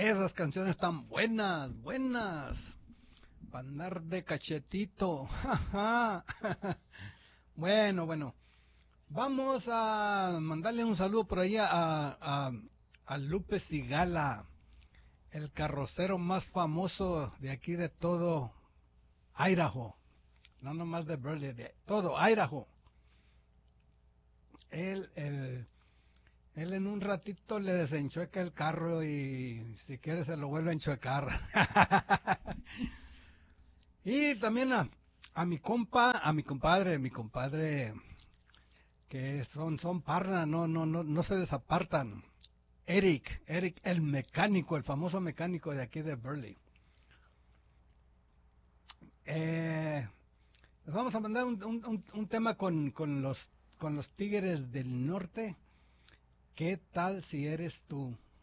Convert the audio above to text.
Esas canciones tan buenas, buenas. Para andar de cachetito. Bueno, bueno. Vamos a mandarle un saludo por ahí a Lupe Sigala, el carrocero más famoso de aquí de todo Idaho. No nomás de Burley, de todo Idaho. Él, él, él en un ratito le desenchueca el carro y si quiere se lo vuelve a enchuecar. Y también a mi compa, mi compadre, que son parna, no se desapartan. Eric, el mecánico, el famoso mecánico de aquí de Burley. Eh, Les vamos a mandar un tema con los Tigres del Norte. ¿Qué tal si eres tú?